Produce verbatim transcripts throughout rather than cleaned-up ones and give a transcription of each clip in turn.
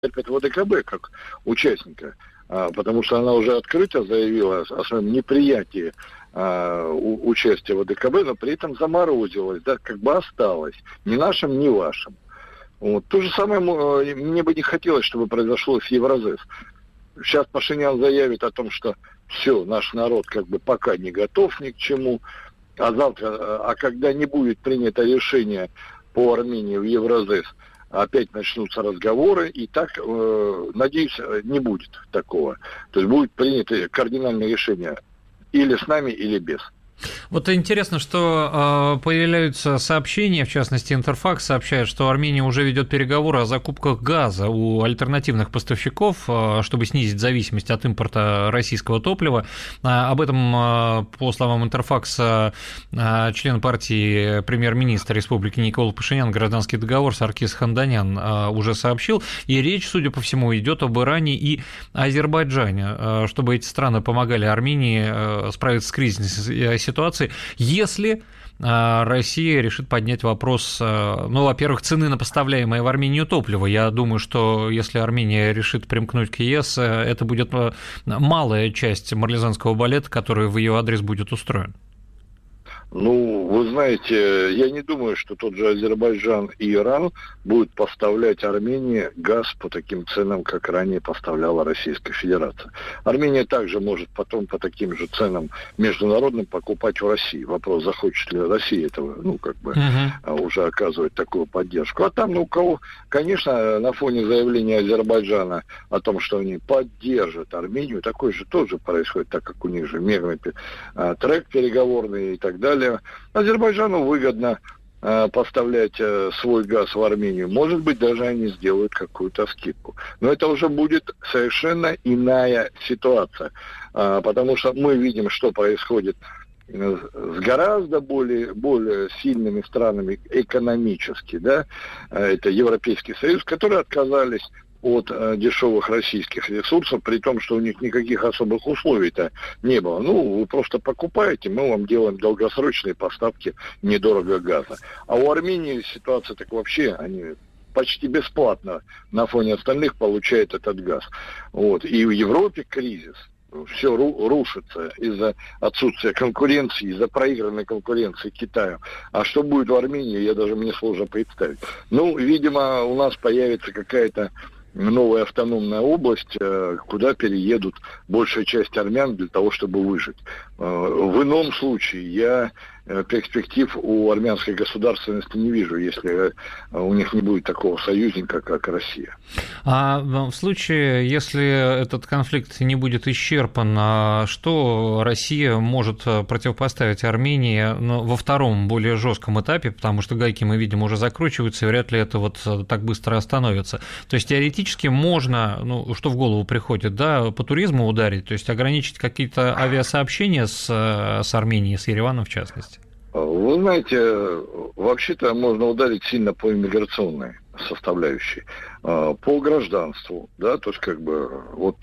ВДКБ как участника, потому что она уже открыто заявила о своем неприятии участия в ВДКБ, но при этом заморозилась, да, как бы осталась, ни нашим, ни вашим. Вот. То же самое мне бы не хотелось, чтобы произошло с Евразес. Сейчас Пашинян заявит о том, что все, наш народ как бы пока не готов ни к чему, а завтра, а когда не будет принято решение по Армении в Евразес, опять начнутся разговоры, и так, э, надеюсь, не будет такого. То есть будет принято кардинальное решение или с нами, или без. Вот интересно, что э, появляются сообщения, в частности, Интерфакс сообщает, что Армения уже ведет переговоры о закупках газа у альтернативных поставщиков, э, чтобы снизить зависимость от импорта российского топлива. Э, об этом, э, по словам Интерфакса, э, член партии премьер-министра Республики Никола Пашинян гражданский договор Саркис Ханданян э, уже сообщил, и речь, судя по всему, идет об Иране и Азербайджане, э, чтобы эти страны помогали Армении э, справиться с кризисной ситуацией. ситуации, если Россия решит поднять вопрос, ну, во-первых, цены на поставляемое в Армению топливо. Я думаю, что если Армения решит примкнуть к ЕС, это будет малая часть марлезанского балета, который в ее адрес будет устроен. Ну, вы знаете, я не думаю, что тот же Азербайджан и Иран будут поставлять Армении газ по таким ценам, как ранее поставляла Российская Федерация. Армения также может потом по таким же ценам международным покупать в России. Вопрос, захочет ли Россия этого, ну, как бы, uh-huh. уже оказывать такую поддержку. А там, ну, у кого, конечно, на фоне заявления Азербайджана о том, что они поддержат Армению, такое же тоже происходит, так как у них же мирный трек переговорный и так далее. Азербайджану выгодно э, поставлять э, свой газ в Армению. Может быть, даже они сделают какую-то скидку. Но это уже будет совершенно иная ситуация. Э, потому что мы видим, что происходит с гораздо более, более сильными странами экономически. Да? Это Европейский Союз, которые отказались от э, дешевых российских ресурсов, при том, что у них никаких особых условий-то не было. Ну, вы просто покупаете, мы вам делаем долгосрочные поставки недорого газа. А у Армении ситуация так вообще, они почти бесплатно на фоне остальных получают этот газ. Вот. И в Европе кризис. Все рушится из-за отсутствия конкуренции, из-за проигранной конкуренции Китаю. А что будет в Армении, я даже мне сложно представить. Ну, видимо, у нас появится какая-то новая автономная область, куда переедут большая часть армян для того, чтобы выжить. В ином случае я перспектив у армянской государственности не вижу, если у них не будет такого союзника, как Россия. А в случае, если этот конфликт не будет исчерпан, что Россия может противопоставить Армении, ну, во втором, более жестком этапе, потому что гайки, мы видим, уже закручиваются, и вряд ли это вот так быстро остановится. То есть теоретически можно, ну, что в голову приходит, да, по туризму ударить, то есть ограничить какие-то авиасообщения с, с Арменией, с Ереваном в частности? Вы знаете, вообще-то можно ударить сильно по иммиграционной составляющей, по гражданству, да, то есть как бы вот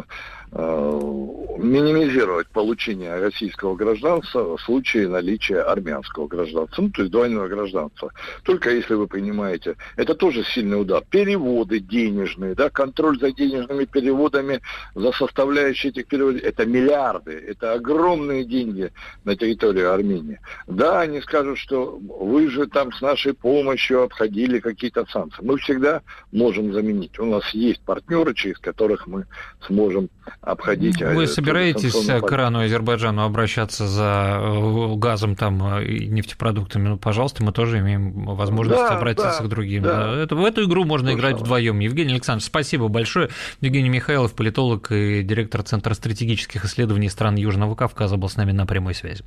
минимизировать получение российского гражданства в случае наличия армянского гражданства, ну, то есть двойного гражданства. Только если вы понимаете, это тоже сильный удар. Переводы денежные, да, контроль за денежными переводами, за составляющие этих переводов, это миллиарды, это огромные деньги на территории Армении. Да, они скажут, что вы же там с нашей помощью обходили какие-то санкции. Мы всегда можем заменить. У нас есть партнеры, через которых мы сможем обходить. Вы собираетесь к Ирану и Азербайджану обращаться за газом там, и нефтепродуктами? Ну, пожалуйста, мы тоже имеем возможность да, обратиться да, к другим. Да. Это, в эту игру можно То играть самое. вдвоем. Евгений Александрович, спасибо большое. Евгений Михайлов, политолог и директор Центра стратегических исследований стран Южного Кавказа, был с нами на прямой связи.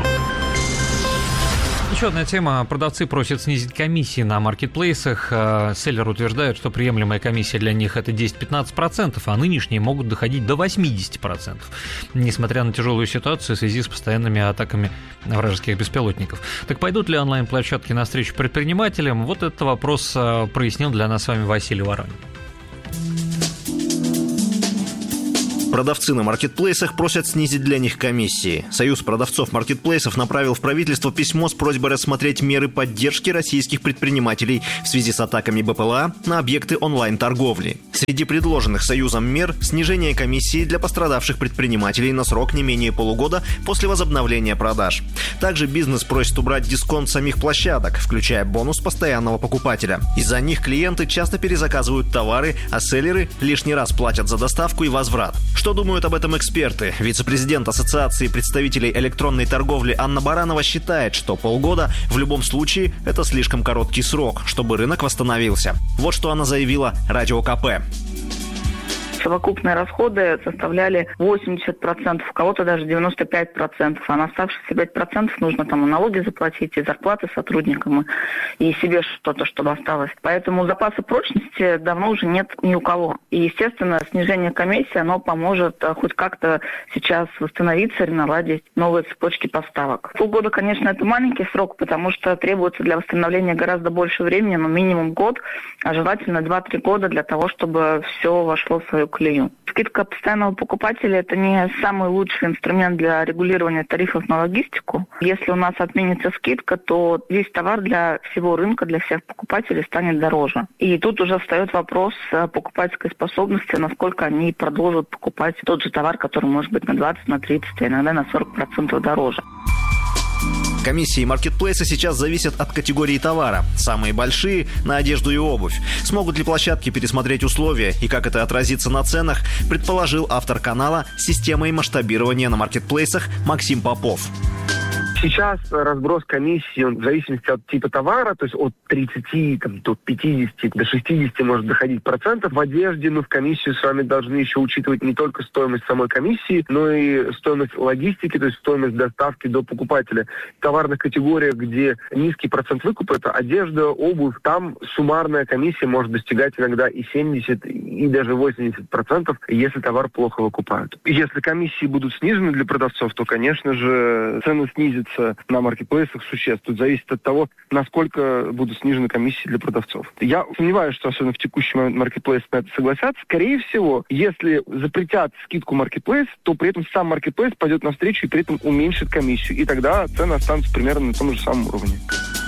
Еще одна тема. Продавцы просят снизить комиссии на маркетплейсах. Селлеры утверждают, что приемлемая комиссия для них – это десять-пятнадцать процентов, а нынешние могут доходить до восемьдесят процентов, несмотря на тяжелую ситуацию в связи с постоянными атаками вражеских беспилотников. Так пойдут ли онлайн-площадки навстречу предпринимателям? Вот этот вопрос прояснил для нас с вами Василий Воронин. Продавцы на маркетплейсах просят снизить для них комиссии. Союз продавцов маркетплейсов направил в правительство письмо с просьбой рассмотреть меры поддержки российских предпринимателей в связи с атаками БПЛА на объекты онлайн-торговли. Среди предложенных Союзом мер – снижение комиссии для пострадавших предпринимателей на срок не менее полугода после возобновления продаж. Также бизнес просит убрать дисконт самих площадок, включая бонус постоянного покупателя. Из-за них клиенты часто перезаказывают товары, а селлеры лишний раз платят за доставку и возврат. Что думают об этом эксперты? Вице-президент Ассоциации представителей электронной торговли Анна Баранова считает, что полгода в любом случае это слишком короткий срок, чтобы рынок восстановился. Вот что она заявила Радио КП. Совокупные расходы составляли восемьдесят процентов, у кого-то даже девяносто пять процентов, а на оставшиеся пять процентов нужно там и налоги заплатить, и зарплаты сотрудникам, и себе что-то, чтобы осталось. Поэтому запаса прочности давно уже нет ни у кого. И, естественно, снижение комиссии, оно поможет хоть как-то сейчас восстановиться и наладить новые цепочки поставок. Полгода, конечно, это маленький срок, потому что требуется для восстановления гораздо больше времени, но минимум год, а желательно два-три года для того, чтобы все вошло в свою колею. Скидка постоянного покупателя – это не самый лучший инструмент для регулирования тарифов на логистику. Если у нас отменится скидка, то весь товар для всего рынка, для всех покупателей станет дороже. И тут уже встает вопрос покупательской способности, насколько они продолжат покупать тот же товар, который может быть на двадцать, на тридцать, а иногда на сорок процентов дороже. Комиссии маркетплейса сейчас зависят от категории товара. Самые большие – на одежду и обувь. Смогут ли площадки пересмотреть условия и как это отразится на ценах, предположил автор канала «Система и масштабирование на маркетплейсах» Максим Попов. Сейчас разброс комиссии, он в зависимости от типа товара, то есть от тридцати там, до пятидесяти, до шестидесяти может доходить процентов. В одежде мы в комиссию с вами должны еще учитывать не только стоимость самой комиссии, но и стоимость логистики, то есть стоимость доставки до покупателя. В товарных категориях, где низкий процент выкупа, это одежда, обувь, там суммарная комиссия может достигать иногда и семьдесят, и даже восемьдесят процентов, если товар плохо выкупают. Если комиссии будут снижены для продавцов, то, конечно же, цены снизятся на маркетплейсах существенно. Тут зависит от того, насколько будут снижены комиссии для продавцов. Я сомневаюсь, что особенно в текущий момент маркетплейсы на это согласятся. Скорее всего, если запретят скидку маркетплейс, то при этом сам маркетплейс пойдет навстречу и при этом уменьшит комиссию. И тогда цены останутся примерно на том же самом уровне.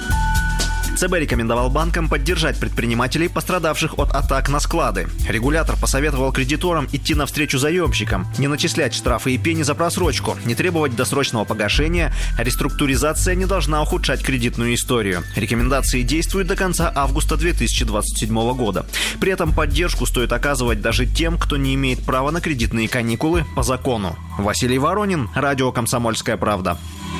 ЦБ рекомендовал банкам поддержать предпринимателей, пострадавших от атак на склады. Регулятор посоветовал кредиторам идти навстречу заемщикам, не начислять штрафы и пени за просрочку, не требовать досрочного погашения, а реструктуризация не должна ухудшать кредитную историю. Рекомендации действуют до конца августа две тысячи двадцать седьмого года. При этом поддержку стоит оказывать даже тем, кто не имеет права на кредитные каникулы по закону. Василий Воронин, Радио «Комсомольская правда».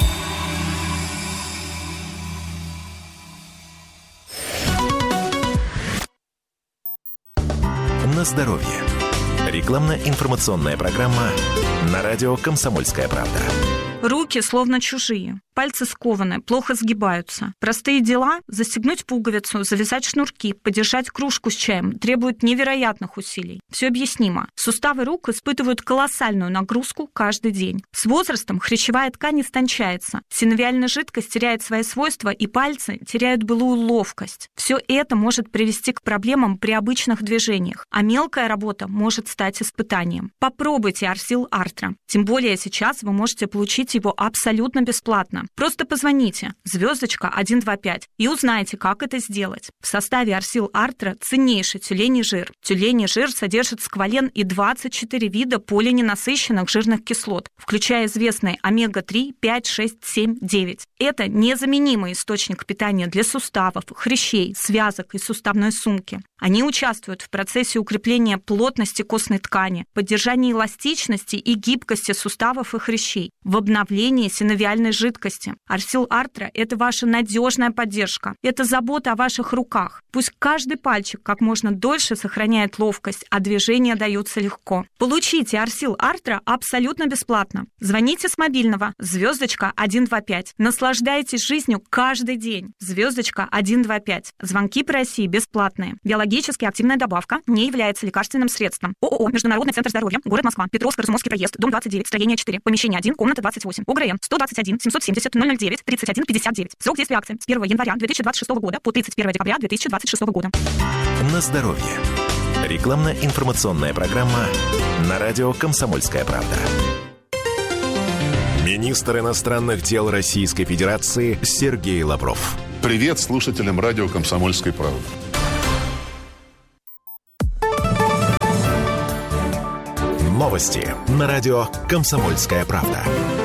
На здоровье. Рекламно-информационная программа на радио «Комсомольская правда». Руки словно чужие, пальцы скованы, плохо сгибаются. Простые дела – застегнуть пуговицу, завязать шнурки, подержать кружку с чаем – требуют невероятных усилий. Все объяснимо. Суставы рук испытывают колоссальную нагрузку каждый день. С возрастом хрящевая ткань истончается, синовиальная жидкость теряет свои свойства, и пальцы теряют былую ловкость. Все это может привести к проблемам при обычных движениях, а мелкая работа может стать испытанием. Попробуйте Арсил Артра. Тем более сейчас вы можете получить его абсолютно бесплатно. Просто позвоните звездочка один два пять и узнайте, как это сделать. В составе Арсил Артра ценнейший тюленей жир. Тюленей жир содержит сквален и двадцать четыре вида полиненасыщенных жирных кислот, включая известные омега три, пять, шесть, семь, девять. Это незаменимый источник питания для суставов, хрящей, связок и суставной сумки. Они участвуют в процессе укрепления плотности костной ткани, поддержания эластичности и гибкости суставов и хрящей, в обновлении синовиальной жидкости. Арсил Артра – это ваша надежная поддержка. Это забота о ваших руках. Пусть каждый пальчик как можно дольше сохраняет ловкость, а движения даются легко. Получите Арсил Артра абсолютно бесплатно. Звоните с мобильного звездочка один два пять. Наслаждайтесь жизнью каждый день. Звездочка один два пять. Звонки по России бесплатные. Биологически активная добавка не является лекарственным средством. ООО «Международный центр здоровья», город Москва, Петровско-Разумовский проезд, дом двадцать девять, строение четыре, помещение один, комната двадцать восемь, ОГРН сто двадцать один семьсот семьдесят ноль ноль девять тридцать один пятьдесят девять. Срок действия акции с первого января две тысячи двадцать шестого года по тридцать первого декабря две тысячи двадцать шестого года. На здоровье. Рекламно-информационная программа на радио «Комсомольская правда». Министр иностранных дел Российской Федерации Сергей Лавров. Привет слушателям радио «Комсомольской правды». Новости на радио «Комсомольская правда».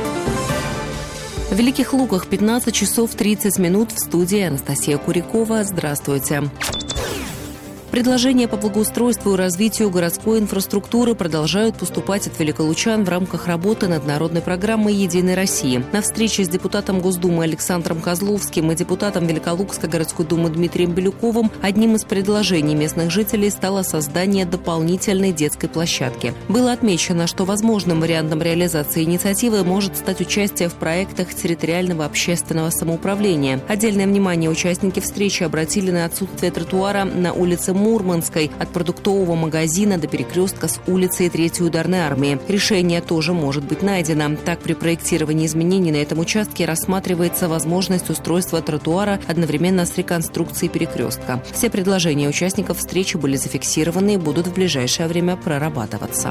В Великих Луках пятнадцать часов тридцать минут, в студии Анастасия Курякова. Здравствуйте. Предложения по благоустройству и развитию городской инфраструктуры продолжают поступать от великолучан в рамках работы над народной программой «Единой России». На встрече с депутатом Госдумы Александром Козловским и депутатом Великолукской городской думы Дмитрием Белюковым одним из предложений местных жителей стало создание дополнительной детской площадки. Было отмечено, что возможным вариантом реализации инициативы может стать участие в проектах территориального общественного самоуправления. Отдельное внимание участники встречи обратили на отсутствие тротуара на улице Мурманской от продуктового магазина до перекрестка с улицей Третьей ударной армии. Решение тоже может быть найдено. Так, при проектировании изменений на этом участке рассматривается возможность устройства тротуара одновременно с реконструкцией перекрестка. Все предложения участников встречи были зафиксированы и будут в ближайшее время прорабатываться.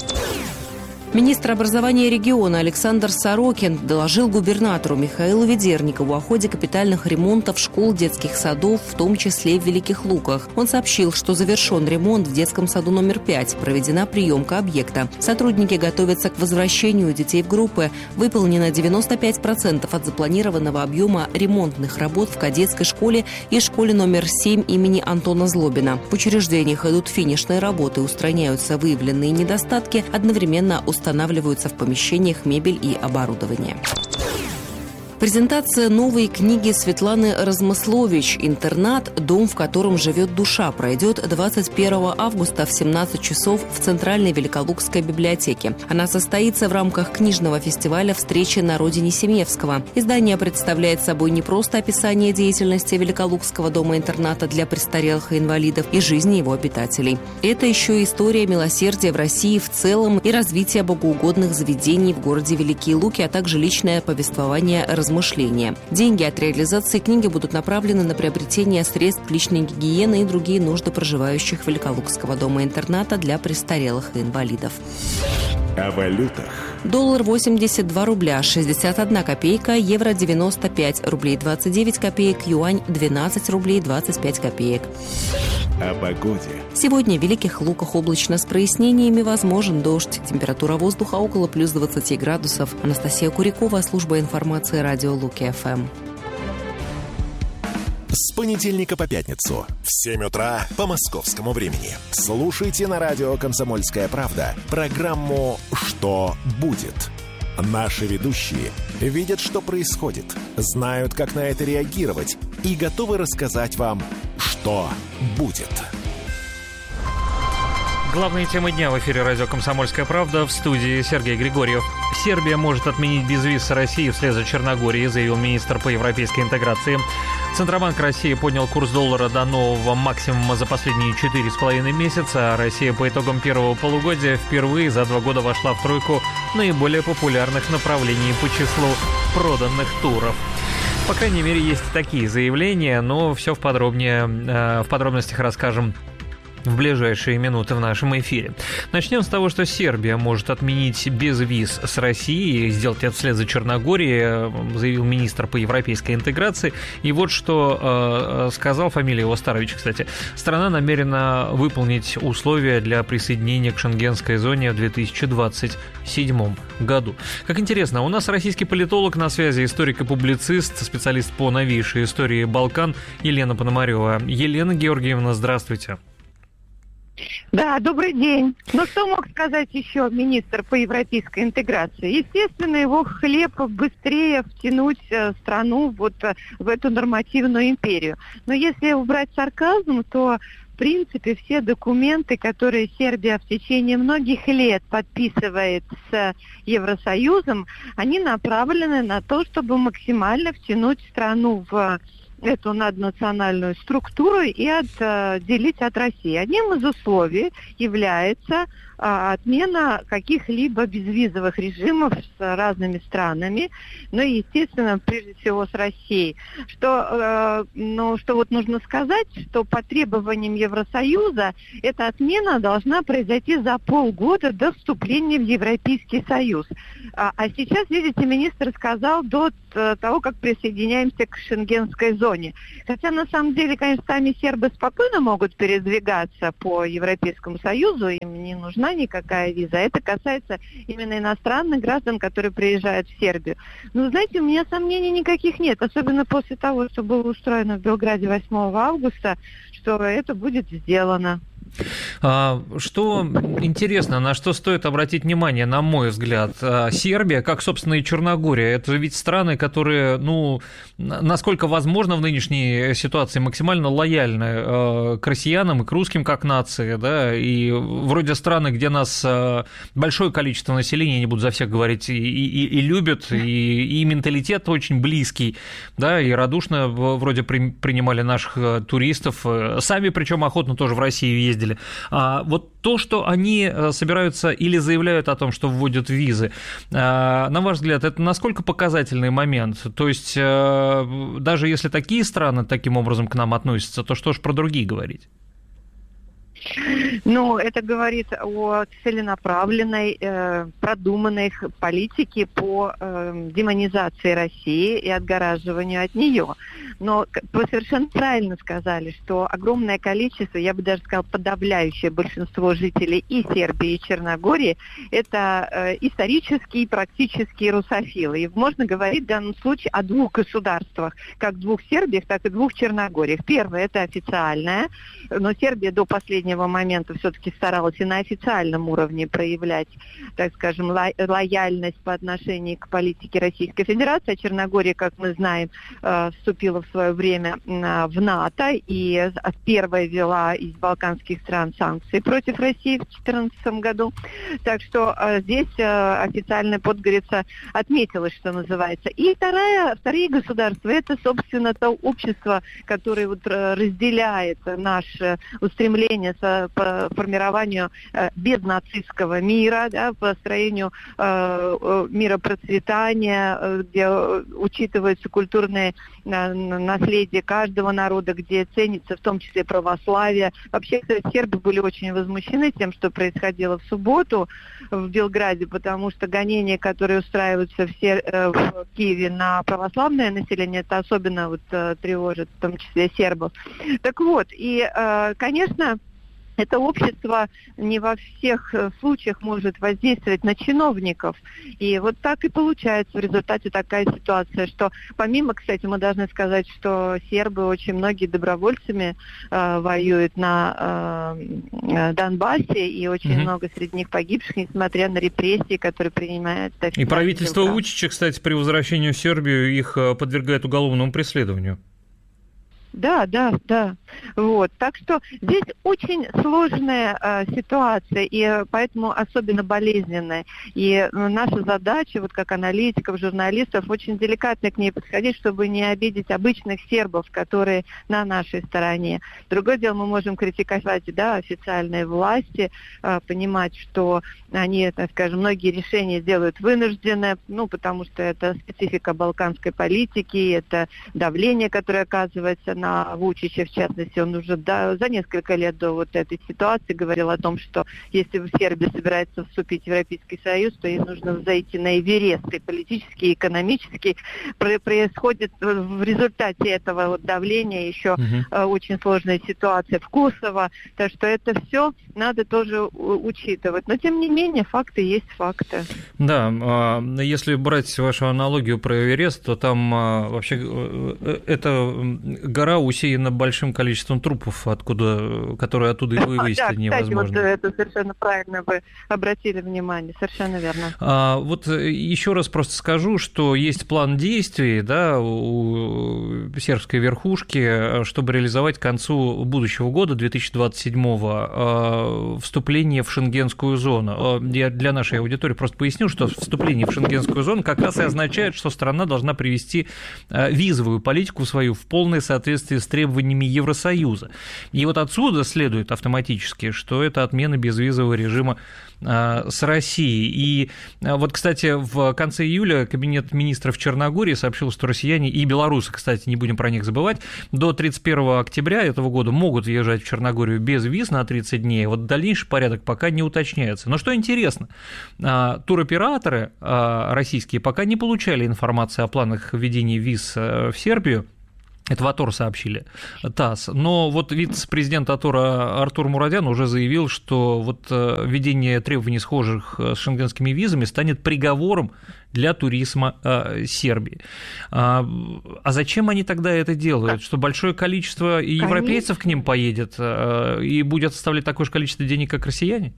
Министр образования региона Александр Сорокин доложил губернатору Михаилу Ведерникову о ходе капитальных ремонтов школ, детских садов, в том числе в Великих Луках. Он сообщил, что завершен ремонт в детском саду номер пять, проведена приемка объекта. Сотрудники готовятся к возвращению детей в группы. Выполнено девяносто пять процентов от запланированного объема ремонтных работ в кадетской школе и школе номер семь имени Антона Злобина. В учреждениях идут финишные работы, устраняются выявленные недостатки, одновременно устанавливаются устанавливаются в помещениях мебель и оборудование. Презентация новой книги Светланы Размыслович «Интернат. Дом, в котором живет душа» пройдет двадцать первого августа в семнадцать часов в Центральной Великолукской библиотеке. Она состоится в рамках книжного фестиваля «Встречи на родине Семевского». Издание представляет собой не просто описание деятельности Великолукского дома-интерната для престарелых и инвалидов и жизни его обитателей. Это еще и история милосердия в России в целом и развития богоугодных заведений в городе Великие Луки, а также личное повествование размышления. Мышления. Деньги от реализации книги будут направлены на приобретение средств личной гигиены и другие нужды проживающих Великолукского дома-интерната для престарелых и инвалидов. О валютах. Доллар восемьдесят два рубля шестьдесят одна копейка, евро девяносто пять рублей двадцать девять копеек, юань двенадцать рублей двадцать пять копеек. О погоде. Сегодня в Великих Луках облачно с прояснениями, возможен дождь. Температура воздуха около плюс двадцати градусов. Анастасия Курякова, служба информации радио Луки-ФМ. С понедельника по пятницу в семь утра по московскому времени. Слушайте на радио «Комсомольская правда» программу «Что будет?». Наши ведущие видят, что происходит, знают, как на это реагировать и готовы рассказать вам, что будет. Главные темы дня в эфире радио «Комсомольская правда», в студии Сергей Григорьев. Сербия может отменить безвиз с Россией вслед за Черногорией, заявил министр по европейской интеграции. Центробанк России поднял курс доллара до нового максимума за последние четыре с половиной месяца, а Россия по итогам первого полугодия впервые за два года вошла в тройку наиболее популярных направлений по числу проданных туров. По крайней мере, есть такие заявления, но все в, подробнее, в подробностях расскажем в ближайшие минуты в нашем эфире. Начнем с того, что Сербия может отменить безвиз с Россией, сделать это вслед за Черногорией, заявил министр по европейской интеграции. И вот что э, сказал, фамилия его Старович, кстати. Страна намерена выполнить условия для присоединения к шенгенской зоне в две тысячи двадцать седьмом году. Как интересно, у нас российский политолог на связи, историк и публицист, специалист по новейшей истории Балкан Елена Пономарева. Елена Георгиевна, здравствуйте. Да, добрый день. Ну, что мог сказать еще министр по европейской интеграции? Естественно, его хлеб быстрее втянуть страну вот в эту нормативную империю. Но если убрать сарказм, то, в принципе, все документы, которые Сербия в течение многих лет подписывает с Евросоюзом, они направлены на то, чтобы максимально втянуть страну в эту наднациональную структуру и отделить от России. Одним из условий является отмена каких-либо безвизовых режимов с разными странами, ну и, естественно, прежде всего с Россией. Что, ну, что вот нужно сказать, что по требованиям Евросоюза эта отмена должна произойти за полгода до вступления в Европейский Союз. А, а сейчас, видите, министр сказал до того, как присоединяемся к шенгенской зоне. Хотя, на самом деле, конечно, сами сербы спокойно могут передвигаться по Европейскому Союзу, им не нужна никакая виза. Это касается именно иностранных граждан, которые приезжают в Сербию. Но, знаете, у меня сомнений никаких нет, особенно после того, что было устроено в Белграде восьмого августа, что это будет сделано. Что интересно, на что стоит обратить внимание, на мой взгляд, Сербия, как, собственно, и Черногория, это ведь страны, которые, ну, насколько возможно в нынешней ситуации, максимально лояльны к россиянам и к русским как нации, да, и вроде страны, где нас большое количество населения, не буду за всех говорить, и, и, и любят, и, и менталитет очень близкий, да, и радушно вроде при, принимали наших туристов, сами причем охотно тоже в Россию ездили. А вот то, что они собираются или заявляют о том, что вводят визы, на ваш взгляд, это насколько показательный момент? То есть даже если такие страны таким образом к нам относятся, то что ж про другие говорить? Ну, это говорит о целенаправленной, э, продуманной политике по э, демонизации России и отгораживанию от нее. Но вы совершенно правильно сказали, что огромное количество, я бы даже сказала, подавляющее большинство жителей и Сербии, и Черногории, это э, исторические и практические русофилы. И можно говорить в данном случае о двух государствах, как двух Сербиях, так и двух Черногориях. Первое – это официальное, но Сербия до последнего момента все-таки старалась и на официальном уровне проявлять, так скажем, ло- лояльность по отношению к политике Российской Федерации. А Черногория, как мы знаем, э, вступила в свое время э, в НАТО и первая ввела из балканских стран санкции против России в две тысячи четырнадцатом году. Так что э, здесь э, официально Подгорица отметилась, что называется. И вторая, вторые государства, это, собственно, то общество, которое вот, разделяет наше устремление по формированию э, безнацистского мира, да, по строению э, мира процветания, э, где учитывается культурное э, наследие каждого народа, где ценится в том числе православие. Вообще, кстати, сербы были очень возмущены тем, что происходило в субботу в Белграде, потому что гонения, которые устраиваются в, Сер... э, в Киеве на православное население, это особенно вот, э, тревожит, в том числе сербов. Так вот, и, э, конечно, это общество не во всех случаях может воздействовать на чиновников. И вот так и получается в результате такая ситуация, что помимо, кстати, мы должны сказать, что сербы очень многие добровольцами э, воюют на э, Донбассе, и очень mm-hmm. много среди них погибших, несмотря на репрессии, которые принимают. И правительство Вучича, кстати, при возвращении в Сербию их подвергает уголовному преследованию. Да, да, да. Вот. Так что здесь очень сложная э, ситуация, и поэтому особенно болезненная. И наша задача, вот как аналитиков, журналистов, очень деликатно к ней подходить, чтобы не обидеть обычных сербов, которые на нашей стороне. Другое дело, мы можем критиковать, да, официальные власти, э, понимать, что они, так скажем, многие решения делают вынужденно, ну, потому что это специфика балканской политики, это давление, которое оказывается на Вучича, в частности, он уже до, за несколько лет до вот этой ситуации говорил о том, что если Сербия собирается вступить в Европейский Союз, то ей нужно зайти на Эверест, и политически, и экономически происходит в результате этого вот давления еще угу. очень сложная ситуация в Косово, так что это все надо тоже учитывать. Но, тем не менее, факты есть факты. Да, если брать вашу аналогию про Эверест, то там вообще это гора гора усеяна большим количеством трупов, откуда, которые оттуда и вывести да, невозможно. Кстати, вот это совершенно правильно вы обратили внимание, совершенно верно. А, вот еще раз просто скажу, что есть план действий, да, у сербской верхушки, чтобы реализовать к концу будущего года, две тысячи двадцать седьмого, вступление в шенгенскую зону. Я для нашей аудитории просто поясню, что вступление в шенгенскую зону как раз и означает, что страна должна привести визовую политику свою в полное соответствие с требованиями Евросоюза. И вот отсюда следует автоматически, что это отмена безвизового режима с Россией. И вот, кстати, в конце июля Кабинет министров Черногории сообщил, что россияне и белорусы, кстати, не будем про них забывать, до тридцать первого октября этого года могут въезжать в Черногорию без виз на тридцать дней. Вот дальнейший порядок пока не уточняется. Но что интересно, туроператоры российские пока не получали информации о планах введения виз в Сербию. Это в АТОР сообщили, ТАСС. Но вот вице-президент АТОРа Артур Мурадян уже заявил, что вот введение требований, схожих с шенгенскими визами, станет приговором для туризма э, Сербии. А, а зачем они тогда это делают? Что большое количество и европейцев к ним поедет э, и будет оставлять такое же количество денег, как россияне?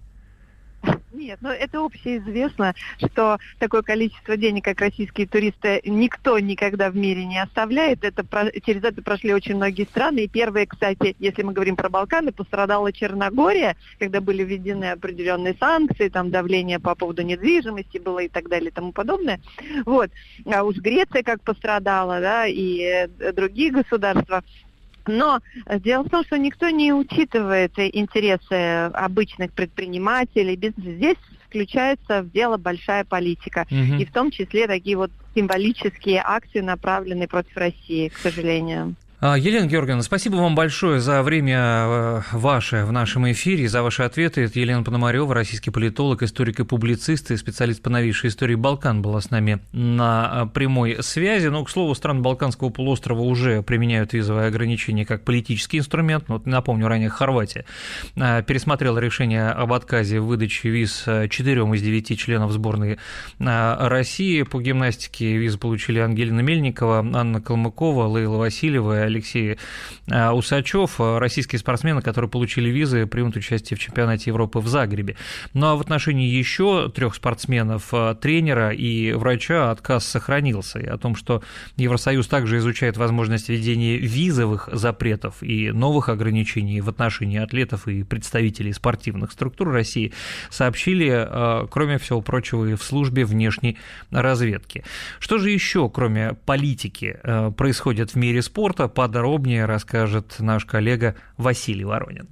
Нет, но это общеизвестно, что такое количество денег, как российские туристы, никто никогда в мире не оставляет. Это, через это прошли очень многие страны. И первые, кстати, если мы говорим про Балканы, пострадала Черногория, когда были введены определенные санкции, там давление по поводу недвижимости было и так далее и тому подобное. Вот. А уж Греция как пострадала, да, и другие государства. Но дело в том, что никто не учитывает интересы обычных предпринимателей. Здесь включается в дело большая политика. Угу. И в том числе такие вот символические акции, направленные против России, к сожалению. Елена Георгиевна, спасибо вам большое за время ваше в нашем эфире, за ваши ответы. Это Елена Пономарёва, российский политолог, историк и публицист, и специалист по новейшей истории Балкан, была с нами на прямой связи. Но, к слову, страны Балканского полуострова уже применяют визовые ограничения как политический инструмент. Вот, напомню, ранее Хорватия пересмотрела решение об отказе в выдаче виз четырем из девяти членов сборной России. По гимнастике визы получили Ангелина Мельникова, Анна Калмыкова, Лейла Васильева, Алексей Усачев, российские спортсмены, которые получили визы, примут участие в чемпионате Европы в Загребе. Ну а в отношении еще трех спортсменов, тренера и врача, отказ сохранился. И о том, что Евросоюз также изучает возможность введения визовых запретов и новых ограничений в отношении атлетов и представителей спортивных структур России, сообщили, кроме всего прочего, и в службе внешней разведки. Что же еще, кроме политики, происходит в мире спорта? Подробнее расскажет наш коллега Василий Воронин.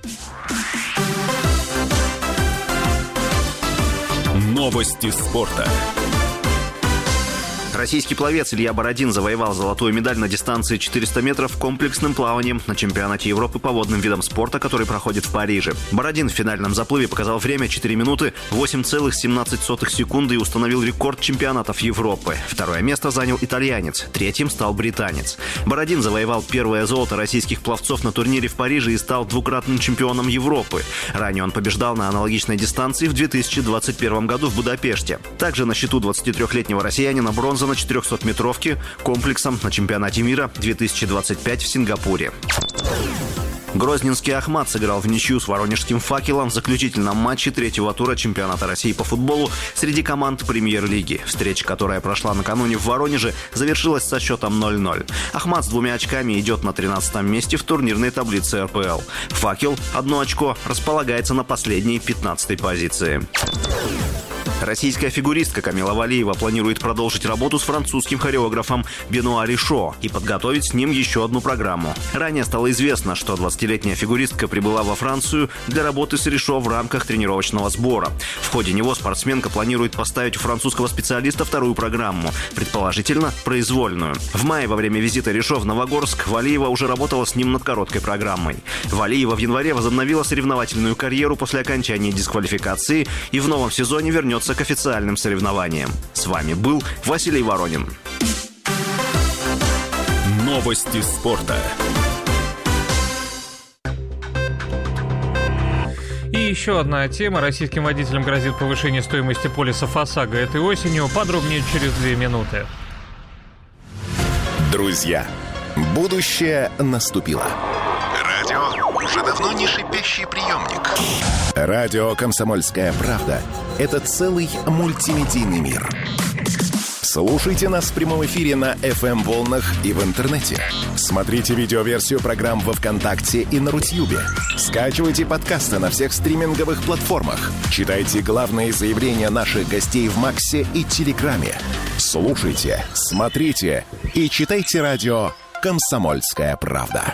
Новости спорта. Российский пловец Илья Бородин завоевал золотую медаль на дистанции четыреста метров комплексным плаванием на чемпионате Европы по водным видам спорта, который проходит в Париже. Бородин в финальном заплыве показал время четыре минуты восемь целых семнадцать сотых секунды и установил рекорд чемпионатов Европы. Второе место занял итальянец, третьим стал британец. Бородин завоевал первое золото российских пловцов на турнире в Париже и стал двукратным чемпионом Европы. Ранее он побеждал на аналогичной дистанции в две тысячи двадцать первом году в Будапеште. Также на счету двадцатитрёхлетнего россиянина бронза на четырехсотметровке комплексом на чемпионате мира две тысячи двадцать пять в Сингапуре. Грозненский Ахмат сыграл в ничью с воронежским «Факелом» в заключительном матче третьего тура чемпионата России по футболу среди команд премьер-лиги. Встреча, которая прошла накануне в Воронеже, завершилась со счетом ноль ноль. Ахмат с двумя очками идет на тринадцатом месте в турнирной таблице эр пэ эл. «Факел» одно очко располагается на последней пятнадцатой позиции. Российская фигуристка Камила Валиева планирует продолжить работу с французским хореографом Бенуа Ришо и подготовить с ним еще одну программу. Ранее стало известно, что двадцатилетняя фигуристка прибыла во Францию для работы с Ришо в рамках тренировочного сбора. В ходе него спортсменка планирует поставить у французского специалиста вторую программу, предположительно произвольную. В мае во время визита Ришо в Новогорск Валиева уже работала с ним над короткой программой. Валиева в январе возобновила соревновательную карьеру после окончания дисквалификации и в новом сезоне вернется к официальным соревнованиям. С вами был Василий Воронин. Новости спорта. И еще одна тема. Российским водителям грозит повышение стоимости полисов ОСАГО этой осенью. Подробнее через две минуты. Друзья, Будущее наступило. Радио уже давно не шипящий приемник. Радио «Комсомольская правда» — это целый мультимедийный мир. Слушайте нас в прямом эфире на эф эм-волнах и в интернете. Смотрите видеоверсию программ во ВКонтакте и на Рутьюбе. Скачивайте подкасты на всех стриминговых платформах. Читайте главные заявления наших гостей в Максе и Телеграме. Слушайте, смотрите и читайте радио «Комсомольская правда».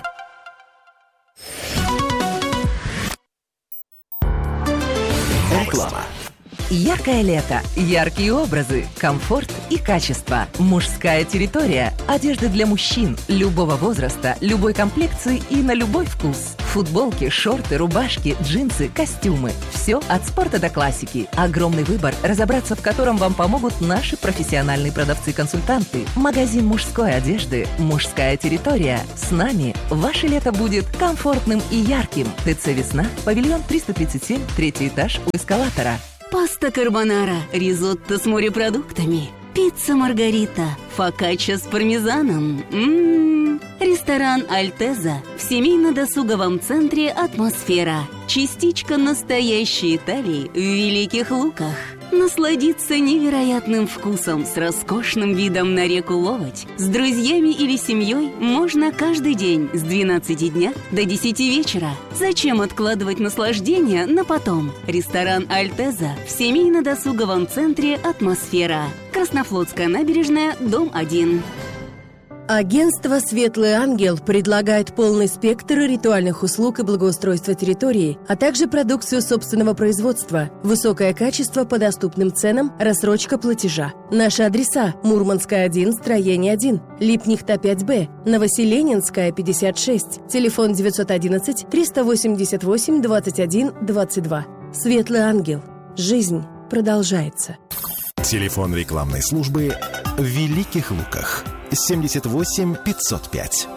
Реклама. Яркое лето, яркие образы, комфорт и качество. Мужская территория. Одежда для мужчин любого возраста, любой комплекции и на любой вкус. Футболки, шорты, рубашки, джинсы, костюмы. Все от спорта до классики. Огромный выбор, разобраться в котором вам помогут наши профессиональные продавцы-консультанты. Магазин мужской одежды «Мужская территория». С нами ваше лето будет комфортным и ярким. ТЦ «Весна», павильон триста тридцать семь, третий этаж у эскалатора. Паста карбонара, ризотто с морепродуктами, пицца маргарита, фокачча с пармезаном. М-м-м. Ресторан «Альтеза» в семейно-досуговом центре «Атмосфера». Частичка настоящей Италии в Великих Луках. Насладиться невероятным вкусом с роскошным видом на реку Ловоть с друзьями или семьей можно каждый день с двенадцати дня до десяти вечера. Зачем откладывать наслаждение на потом? Ресторан «Альтеза» в семейно-досуговом центре «Атмосфера». Краснофлотская набережная, дом один. Агентство «Светлый ангел» предлагает полный спектр ритуальных услуг и благоустройства территории, а также продукцию собственного производства, высокое качество по доступным ценам, рассрочка платежа. Наши адреса: Мурманская, один, строение один, Липнихта, пять Б, Новоселенинская, пятьдесят шесть, телефон девятьсот одиннадцать триста восемьдесят восемь двадцать один двадцать два. «Светлый ангел». Жизнь продолжается. Телефон рекламной службы в Великих Луках. семьдесят восемь пятьсот пять.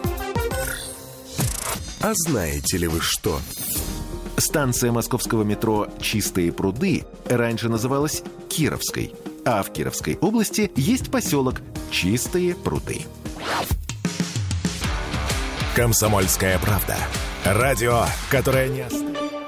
А знаете ли вы что? Станция московского метро «Чистые пруды» раньше называлась Кировской, а в Кировской области есть поселок Чистые пруды. «Комсомольская правда». Радио, которое не остановится.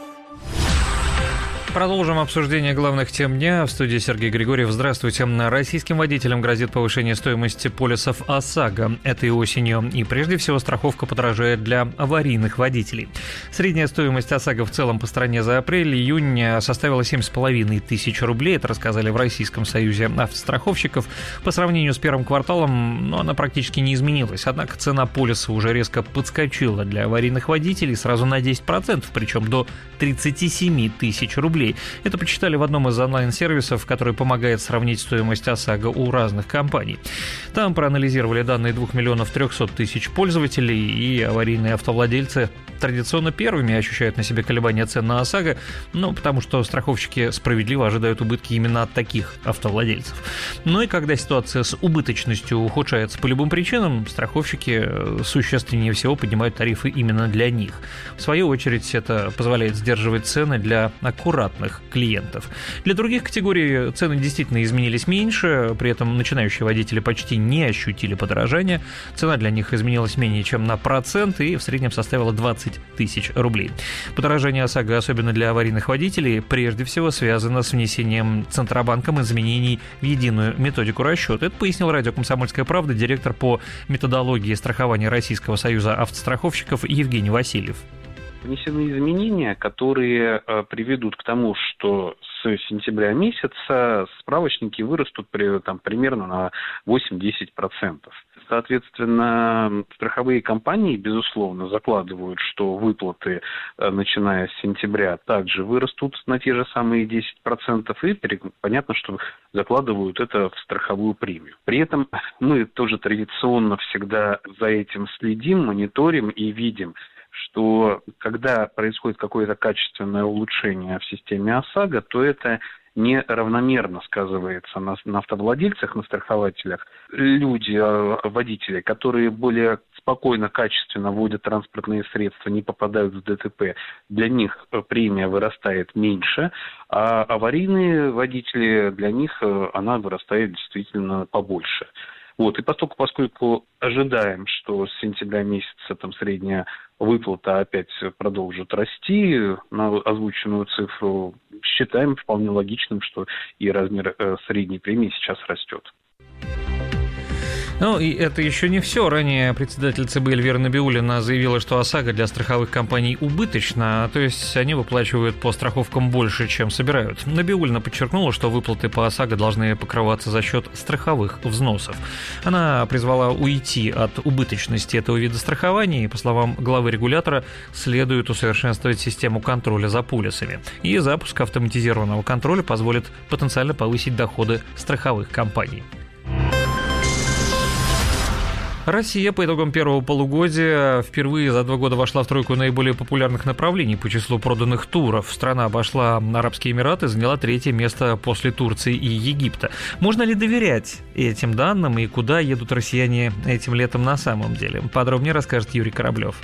Продолжим обсуждение главных тем дня. В студии Сергей Григорьев. Здравствуйте. Российским водителям грозит повышение стоимости полисов ОСАГО этой осенью. И прежде всего страховка подорожает для аварийных водителей. Средняя стоимость ОСАГО в целом по стране за апрель-июнь составила семь с половиной тысяч рублей. Это рассказали в Российском союзе автостраховщиков. По сравнению с первым кварталом, ну, она практически не изменилась. Однако цена полиса уже резко подскочила для аварийных водителей сразу на десять процентов, причем до тридцати семи тысяч рублей. Это почитали в одном из онлайн-сервисов, который помогает сравнить стоимость ОСАГО у разных компаний. Там проанализировали данные двух миллионов трехсот тысяч пользователей, и аварийные автовладельцы традиционно первыми ощущают на себе колебания цен на ОСАГО, ну, потому что страховщики справедливо ожидают убытки именно от таких автовладельцев. Ну и когда ситуация с убыточностью ухудшается по любым причинам, страховщики существеннее всего поднимают тарифы именно для них. В свою очередь, это позволяет сдерживать цены для аккуратных клиентов. Для других категорий цены действительно изменились меньше, при этом начинающие водители почти не ощутили подорожания. Цена для них изменилась менее чем на процент и в среднем составила двадцать тысяч рублей. Подорожание ОСАГО, особенно для аварийных водителей, прежде всего связано с внесением Центробанком изменений в единую методику расчета. Это пояснил радио «Комсомольская правда» директор по методологии страхования Российского союза автостраховщиков Евгений Васильев. Внесены изменения, которые э, приведут к тому, что с сентября месяца справочники вырастут при, там, примерно на восемь-десять процентов. Соответственно, страховые компании, безусловно, закладывают, что выплаты, э, начиная с сентября, также вырастут на те же самые десять процентов, и понятно, что закладывают это в страховую премию. При этом мы тоже традиционно всегда за этим следим, мониторим и видим, что когда происходит какое-то качественное улучшение в системе ОСАГО, то это неравномерно сказывается на, на автовладельцах, на страхователях. Люди, водители, которые более спокойно, качественно водят транспортные средства, не попадают в ДТП, для них премия вырастает меньше, а аварийные водители, для них она вырастает действительно побольше. Вот, и поскольку, поскольку ожидаем, что с сентября месяца там средняя выплата опять продолжит расти на озвученную цифру, считаем вполне логичным, что и размер э, средней премии сейчас растет. Ну, и это еще не все. Ранее председатель ЦБ Эльвира Набиуллина заявила, что ОСАГО для страховых компаний убыточна, то есть они выплачивают по страховкам больше, чем собирают. Набиуллина подчеркнула, что выплаты по ОСАГО должны покрываться за счет страховых взносов. Она призвала уйти от убыточности этого вида страхования, и, по словам главы регулятора, следует усовершенствовать систему контроля за полисами. И запуск автоматизированного контроля позволит потенциально повысить доходы страховых компаний. Россия по итогам первого полугодия впервые за два года вошла в тройку наиболее популярных направлений по числу проданных туров. Страна обошла Арабские Эмираты и заняла третье место после Турции и Египта. Можно ли доверять этим данным и куда едут россияне этим летом на самом деле? Подробнее расскажет Юрий Кораблев.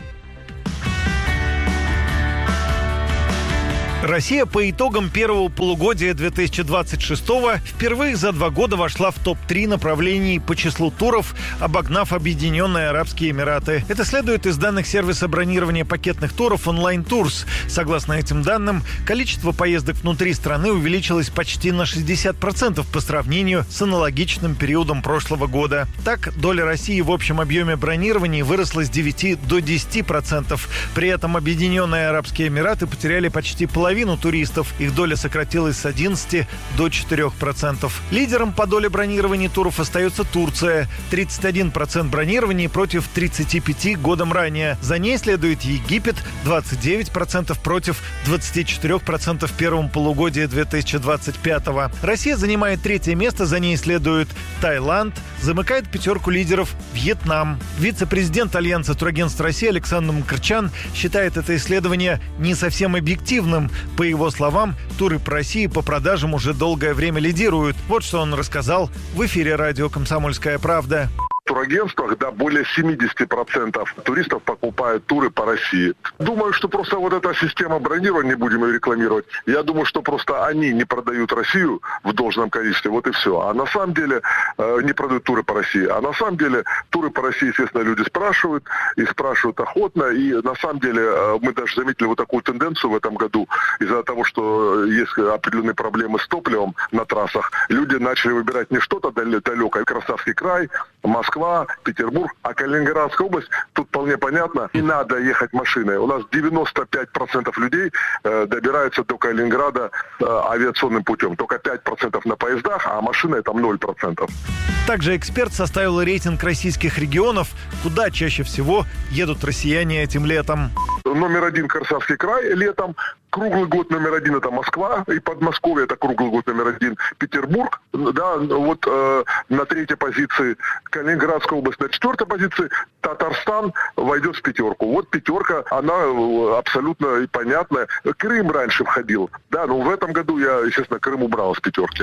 Россия по итогам первого полугодия две тысячи двадцать шестого впервые за два года вошла в топ три направлений по числу туров, обогнав Объединенные Арабские Эмираты. Это следует из данных сервиса бронирования пакетных туров Online Tours. Согласно этим данным, количество поездок внутри страны увеличилось почти на шестьдесят процентов по сравнению с аналогичным периодом прошлого года. Так, доля России в общем объеме бронирования выросла с девяти до десяти процентов. При этом Объединенные Арабские Эмираты потеряли почти половину половину туристов. Их доля сократилась с одиннадцати до четырёх процентов. Лидером по доле бронирования туров остается Турция. тридцать один процент бронирования против тридцати пяти годом ранее. За ней следует Египет, двадцать девять процентов против двадцати четырёх процентов в первом полугодии две тысячи двадцать пятого. Россия занимает третье место, за ней следует Таиланд, замыкает пятерку лидеров Вьетнам. Вице-президент Альянса турагентств России Александр Мкрчан считает это исследование не совсем объективным. По его словам, туры по России по продажам уже долгое время лидируют. Вот что он рассказал в эфире радио «Комсомольская правда». В турагентствах, да, более семьдесят процентов туристов покупают туры по России. Думаю, что просто вот эта система бронирования, не будем ее рекламировать, я думаю, что просто они не продают Россию в должном количестве, вот и все. А на самом деле э, не продают туры по России. А на самом деле туры по России, естественно, люди спрашивают, и спрашивают охотно. И на самом деле э, мы даже заметили вот такую тенденцию в этом году. Из-за того, что есть определенные проблемы с топливом на трассах, люди начали выбирать не что-то далекое, Краснодарский край, Москва, Петербург, а Калининградская область, тут вполне понятно, не надо ехать машиной. У нас девяносто пять процентов людей э, добираются до Калининграда э, авиационным путем. Только пять процентов на поездах, а машина там ноль процентов. Также эксперт составил рейтинг российских регионов, куда чаще всего едут россияне этим летом. Номер один Краснодарский край летом. Круглый год номер один это Москва, и Подмосковье это круглый год номер один Петербург, да, вот э, на третьей позиции Калининградская область, на четвертой позиции Татарстан войдет в пятерку. Вот пятерка, она абсолютно понятная. Крым раньше входил, да, но в этом году я, естественно, Крым убрал с пятерки.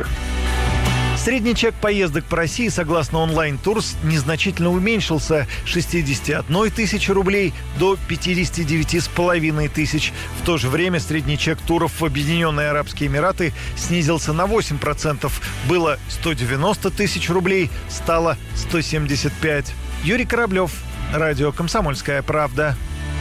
Средний чек поездок по России, согласно Online Tours, незначительно уменьшился с шестидесяти одной тысячи рублей до пятидесяти девяти с половиной тысяч. В то же время средний чек туров в Объединенные Арабские Эмираты снизился на восемь процентов. Было сто девяносто тысяч рублей, стало сто семьдесят пять. Юрий Кораблев, радио «Комсомольская правда».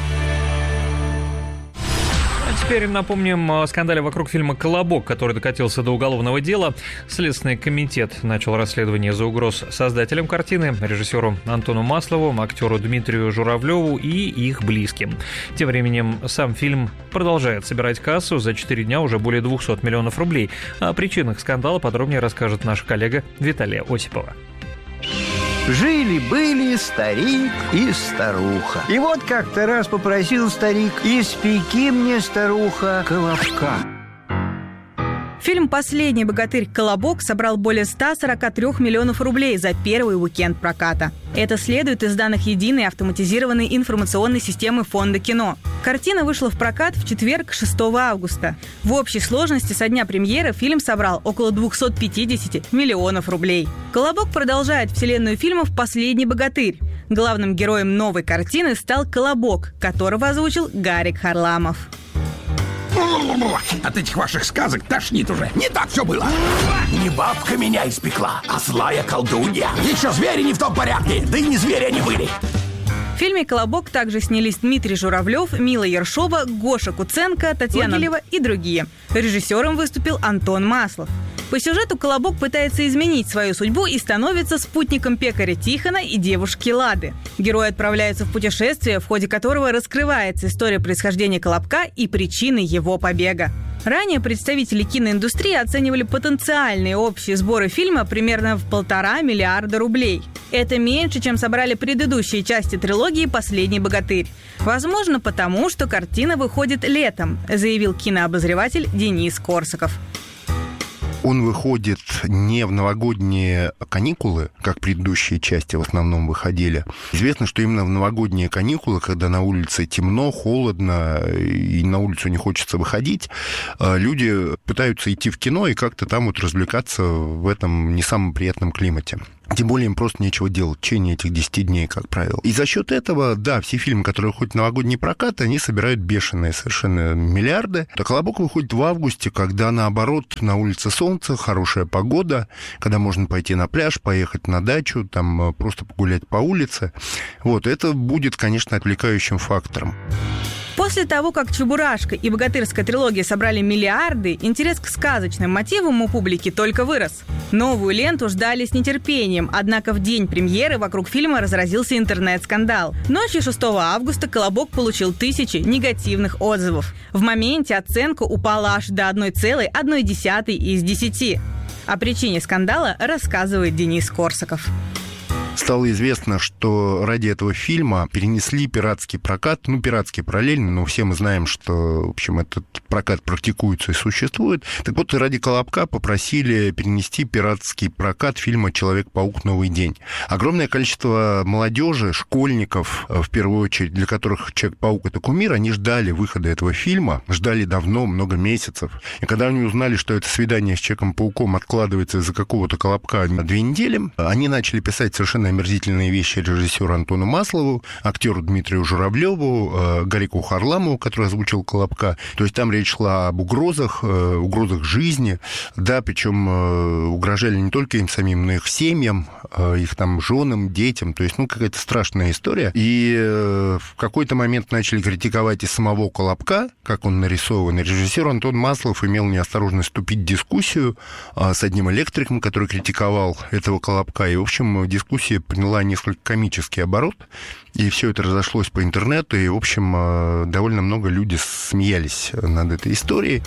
Теперь напомним о скандале вокруг фильма «Колобок», который докатился до уголовного дела. Следственный комитет начал расследование за угроз создателям картины, режиссеру Антону Маслову, актеру Дмитрию Журавлеву и их близким. Тем временем сам фильм продолжает собирать кассу. За четыре дня уже более двухсот миллионов рублей. О причинах скандала подробнее расскажет наша коллега Виталия Осипова. Жили-были старик и старуха. И вот как-то раз попросил старик: испеки мне, старуха, колобка. Фильм «Последний богатырь. Колобок» собрал более ста сорока трёх миллионов рублей за первый уикенд проката. Это следует из данных единой автоматизированной информационной системы Фонда кино. Картина вышла в прокат в четверг, шестого августа. В общей сложности со дня премьеры фильм собрал около двухсот пятидесяти миллионов рублей. «Колобок» продолжает вселенную фильмов «Последний богатырь». Главным героем новой картины стал Колобок, которого озвучил Гарик Харламов. От этих ваших сказок тошнит уже. Не так все было. Не бабка меня испекла, а злая колдунья. Еще звери не в том порядке, да и не звери они были. В фильме «Колобок» также снялись Дмитрий Журавлев, Мила Ершова, Гоша Куценко, Татьяна Гилева и другие. Режиссером выступил Антон Маслов. По сюжету Колобок пытается изменить свою судьбу и становится спутником пекаря Тихона и девушки Лады. Герои отправляются в путешествие, в ходе которого раскрывается история происхождения Колобка и причины его побега. Ранее представители киноиндустрии оценивали потенциальные общие сборы фильма примерно в полтора миллиарда рублей. Это меньше, чем собрали предыдущие части трилогии «Последний богатырь». Возможно, потому что картина выходит летом, заявил кинообозреватель Денис Корсаков. Он выходит не в новогодние каникулы, как предыдущие части в основном выходили. Известно, что именно в новогодние каникулы, когда на улице темно, холодно и на улицу не хочется выходить, люди пытаются идти в кино и как-то там вот развлекаться в этом не самом приятном климате. Тем более им просто нечего делать в течение этих десяти дней, как правило. И за счет этого, да, все фильмы, которые выходят в новогодний прокат, они собирают бешеные совершенно миллиарды. А «Колобок» выходит в августе, когда, наоборот, на улице солнце, хорошая погода, когда можно пойти на пляж, поехать на дачу, там просто погулять по улице. Вот, это будет, конечно, отвлекающим фактором. После того, как «Чебурашка» и «Богатырская трилогия» собрали миллиарды, интерес к сказочным мотивам у публики только вырос. Новую ленту ждали с нетерпением, однако в день премьеры вокруг фильма разразился интернет-скандал. Ночью шестого августа «Колобок» получил тысячи негативных отзывов. В моменте оценка упала аж до одной целой одной десятой из десяти. О причине скандала рассказывает Денис Корсаков. Стало известно, что ради этого фильма перенесли пиратский прокат, ну, пиратский параллельно, но все мы знаем, что, в общем, этот прокат практикуется и существует. Так вот, ради «Колобка» попросили перенести пиратский прокат фильма «Человек-паук. Новый день». Огромное количество молодежи, школьников, в первую очередь, для которых «Человек-паук» — это кумир, они ждали выхода этого фильма, ждали давно, много месяцев. И когда они узнали, что это свидание с Человеком-пауком откладывается из-за какого-то «Колобка» на две недели, они начали писать совершенно омерзительные вещи режиссеру Антону Маслову, актеру Дмитрию Журавлеву, Гарику Харламову, который озвучил «Колобка». То есть там речь шла об угрозах, угрозах жизни, да, причем угрожали не только им самим, но и их семьям, их там женам, детям. То есть, ну, какая-то страшная история. И в какой-то момент начали критиковать и самого «Колобка», как он нарисован. И режиссер Антон Маслов имел неосторожность вступить в дискуссию с одним электриком, который критиковал этого «Колобка». И, в общем, дискуссия приняла несколько комический оборот, и все это разошлось по интернету, и, в общем, довольно много людей смеялись над этой историей.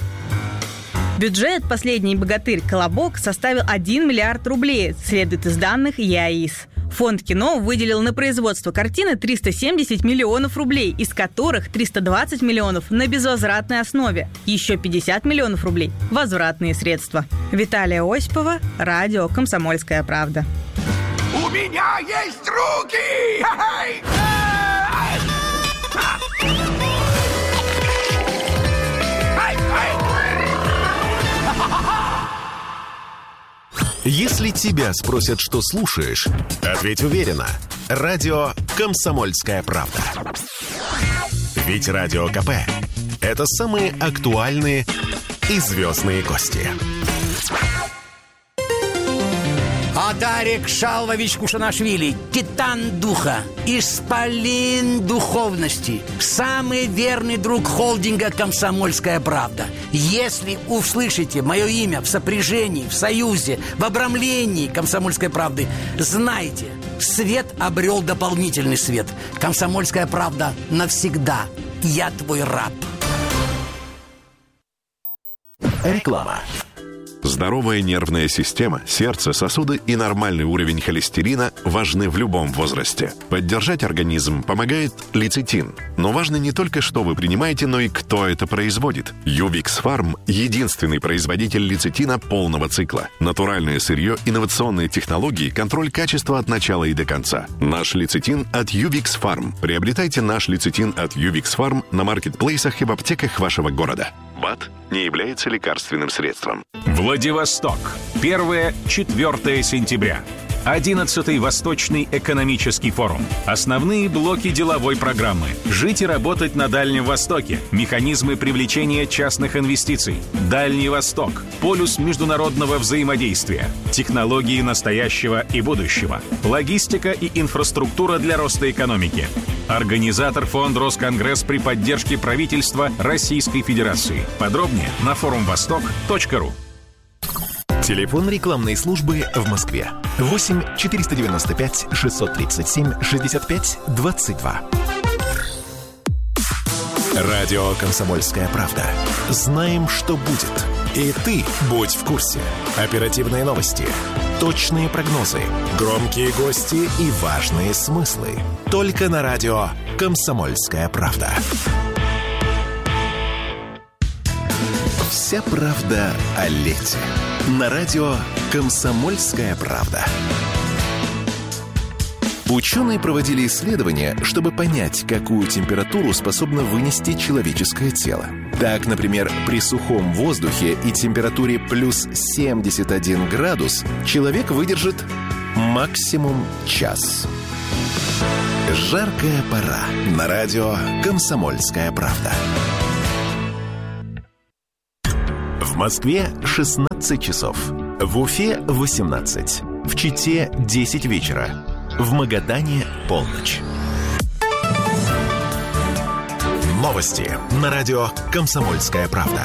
Бюджет «Последний богатырь. Колобок» составил один миллиард рублей, следует из данных ЕАИС. Фонд кино выделил на производство картины триста семьдесят миллионов рублей, из которых триста двадцать миллионов на безвозвратной основе, еще пятьдесят миллионов рублей – возвратные средства. Виталия Осипова, радио «Комсомольская правда». У меня есть руки! Ай! Ай! Ай! Ай! Если тебя спросят, что слушаешь, ответь уверенно. Радио «Комсомольская правда». Ведь Радио КП – это самые актуальные и звездные гости. Адарик Шалвович Кушанашвили, титан духа, исполин духовности, самый верный друг холдинга «Комсомольская правда». Если услышите мое имя в сопряжении, в союзе, в обрамлении «Комсомольской правды», знайте, свет обрел дополнительный свет. «Комсомольская правда» навсегда. Я твой раб. Реклама. Здоровая нервная система, сердце, сосуды и нормальный уровень холестерина важны в любом возрасте. Поддержать организм помогает лецитин. Но важно не только, что вы принимаете, но и кто это производит. Ювикс Фарм – единственный производитель лецитина полного цикла. Натуральное сырье, инновационные технологии, контроль качества от начала и до конца. Наш лецитин от Ювикс Фарм. Приобретайте наш лецитин от Ювикс Фарм на маркетплейсах и в аптеках вашего города. БАД не является лекарственным средством. Владивосток. первое-четвёртое сентября. одиннадцатый Восточный экономический форум. Основные блоки деловой программы. Жить и работать на Дальнем Востоке. Механизмы привлечения частных инвестиций. Дальний Восток. Полюс международного взаимодействия. Технологии настоящего и будущего. Логистика и инфраструктура для роста экономики. Организатор фонд Росконгресс при поддержке правительства Российской Федерации. Подробнее на форум восток точка ру. Телефон рекламной службы в Москве. восемь четыреста девяносто пять шестьсот тридцать семь шестьдесят пять двадцать два. Радио «Комсомольская правда». Знаем, что будет. И ты будь в курсе. Оперативные новости, точные прогнозы, громкие гости и важные смыслы. Только на радио «Комсомольская правда». Вся правда о лете. На радио «Комсомольская правда». Ученые проводили исследования, чтобы понять, какую температуру способно вынести человеческое тело. Так, например, при сухом воздухе и температуре плюс семьдесят один градус человек выдержит максимум час. Жаркая пора. На радио «Комсомольская правда». В Москве шестнадцать часов. В Уфе восемнадцать. В Чите десять вечера. В Магадане полночь. Новости на радио «Комсомольская правда».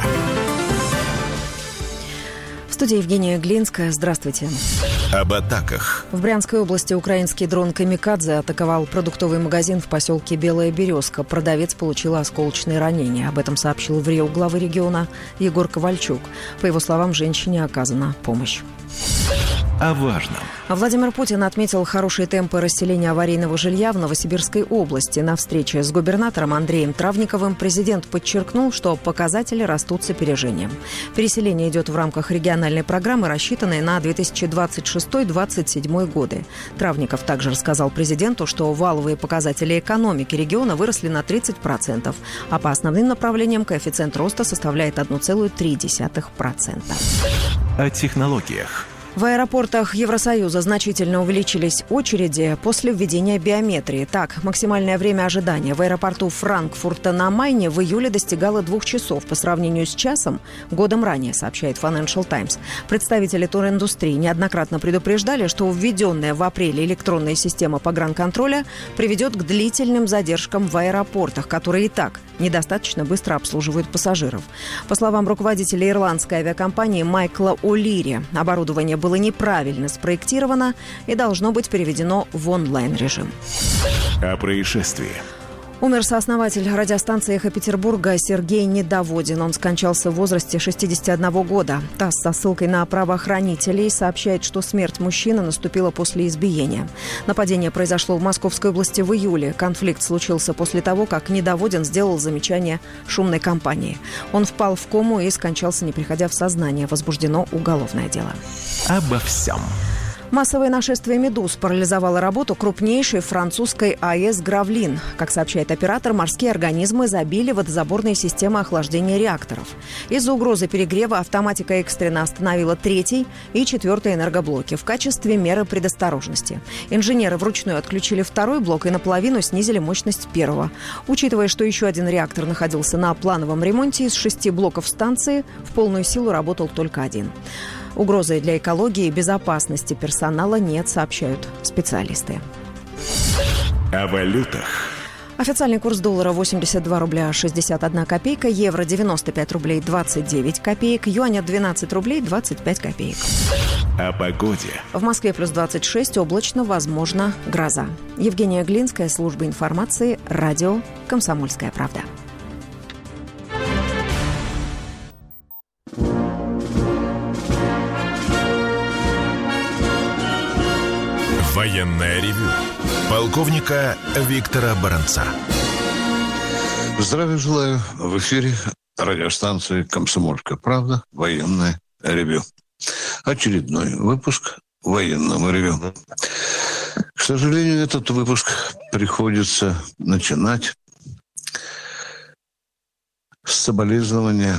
В студии Евгения Глинская. Здравствуйте. Об атаках. В Брянской области украинский дрон «Камикадзе» атаковал продуктовый магазин в поселке Белая Березка. Продавец получил осколочные ранения. Об этом сообщил в РИО главы региона Егор Ковальчук. По его словам, женщине оказана помощь. О важном. Владимир Путин отметил хорошие темпы расселения аварийного жилья в Новосибирской области. На встрече с губернатором Андреем Травниковым президент подчеркнул, что показатели растут с опережением. Переселение идет в рамках региональной программы, рассчитанной на две тысячи двадцать шестой — две тысячи двадцать седьмой годы. Травников также рассказал президенту, что валовые показатели экономики региона выросли на тридцать процентов, а по основным направлениям коэффициент роста составляет одна целая три десятых процента. О технологиях. В аэропортах Евросоюза значительно увеличились очереди после введения биометрии. Так, максимальное время ожидания в аэропорту Франкфурта на Майне в июле достигало двух часов по сравнению с часом годом ранее, сообщает Financial Times. Представители туриндустрии неоднократно предупреждали, что введенная в апреле электронная система погранконтроля приведет к длительным задержкам в аэропортах, которые и так недостаточно быстро обслуживают пассажиров. По словам руководителя ирландской авиакомпании Майкла О'Лири, оборудование было неправильно спроектировано и должно быть переведено в онлайн-режим. О происшествии. Умер сооснователь радиостанции «Эхо Петербурга» Сергей Недоводин. Он скончался в возрасте шестидесяти одного года. ТАСС со ссылкой на правоохранителей сообщает, что смерть мужчины наступила после избиения. Нападение произошло в Московской области в июле. Конфликт случился после того, как Недоводин сделал замечание шумной компании. Он впал в кому и скончался, не приходя в сознание. Возбуждено уголовное дело. Обо всем. Массовое нашествие медуз парализовало работу крупнейшей французской АЭС «Гравлин». Как сообщает оператор, морские организмы забили водозаборные системы охлаждения реакторов. Из-за угрозы перегрева автоматика экстренно остановила третий и четвертый энергоблоки в качестве меры предосторожности. Инженеры вручную отключили второй блок и наполовину снизили мощность первого. Учитывая, что еще один реактор находился на плановом ремонте, из шести блоков станции в полную силу работал только один. Угрозы для экологии и безопасности персонала нет, сообщают специалисты. О валютах. Официальный курс доллара восемьдесят два рубля шестьдесят одна копейка, евро девяносто пять рублей двадцать девять копеек, юаня двенадцать рублей двадцать пять копеек. О погоде. В Москве плюс двадцать шесть, облачно, возможно, гроза. Евгения Глинская, служба информации, радио «Комсомольская правда». Военное ревю полковника Виктора Баранца. Здравия желаю. В эфире радиостанции «Комсомольская правда». Военное ревю. Очередной выпуск военного ревю. К сожалению, этот выпуск приходится начинать с соболезнования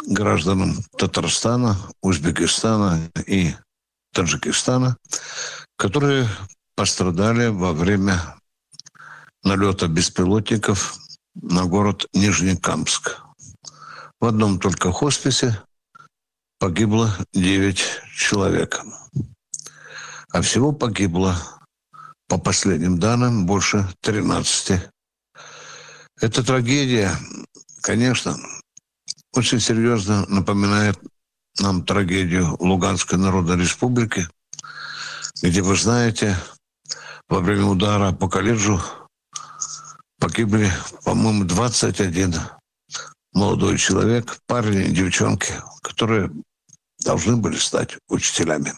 гражданам Татарстана, Узбекистана и Таджикистана которые пострадали во время налета беспилотников на город Нижнекамск. В одном только хосписе погибло девять человек. А всего погибло, по последним данным, больше тринадцати. Эта трагедия, конечно, очень серьезно напоминает нам трагедию Луганской Народной Республики, где, вы знаете, во время удара по колледжу погибли, по-моему, двадцать один молодой человек, парни и девчонки, которые должны были стать учителями.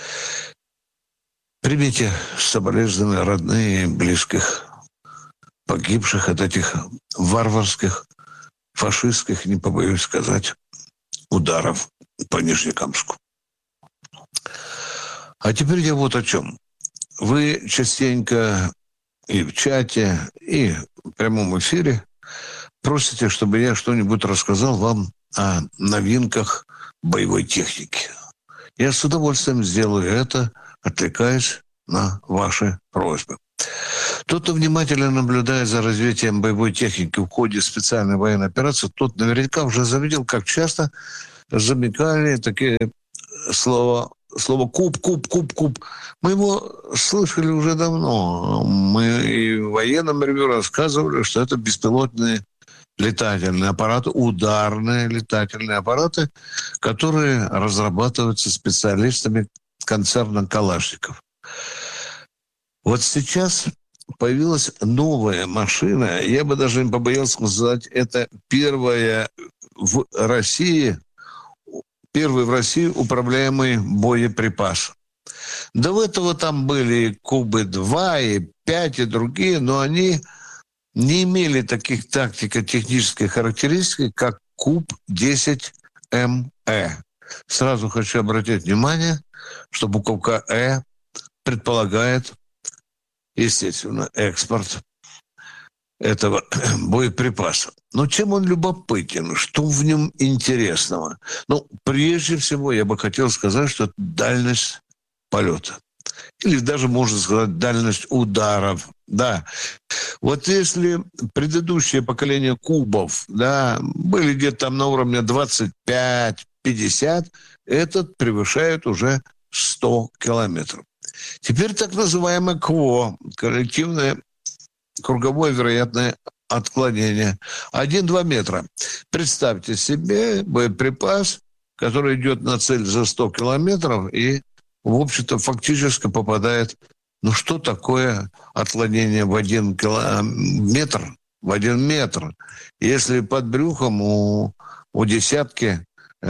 Примите соболезнования родные и близких погибших от этих варварских, фашистских, не побоюсь сказать, ударов по Нижнекамску. А теперь я вот о чем. Вы частенько и в чате, и в прямом эфире просите, чтобы я что-нибудь рассказал вам о новинках боевой техники. Я с удовольствием сделаю это, отвлекаясь на ваши просьбы. Тот, кто внимательно наблюдает за развитием боевой техники в ходе специальной военной операции, тот наверняка уже заметил, как часто замекали такие слова, слово «куб», «куб», «куб», «куб». Мы его слышали уже давно. Мы и в военном ревью рассказывали, что это беспилотные летательные аппараты, ударные летательные аппараты, которые разрабатываются специалистами концерна «Калашников». Вот сейчас появилась новая машина, я бы даже не побоялся сказать, это первая в России, первый в России управляемый боеприпас. До этого там были Кубы-два и пять и другие, но они не имели таких тактико-технических характеристик, как Куб десять эм э. Сразу хочу обратить внимание, что буковка «Э» предполагает, естественно, экспорт этого боеприпаса. Но чем он любопытен? Что в нем интересного? Ну, прежде всего, я бы хотел сказать, что это дальность полета. Или даже, можно сказать, дальность ударов. Да. Вот если предыдущее поколение кубов, да, были где-то там на уровне двадцать пять пятьдесят, этот превышает уже сто километров. Теперь так называемое КВО, коллективное круговое вероятное отклонение, один-два метра. Представьте себе боеприпас, который идет на цель за сто километров и, в общем-то, фактически попадает, ну что такое отклонение в один километр, в один метр, если под брюхом у, у десятки